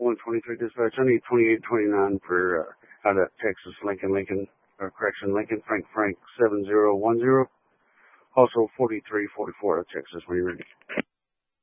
123 dispatch. I need 2829 for out of Texas, Lincoln, Frank 7010. Also 4344 out of Texas when you're ready.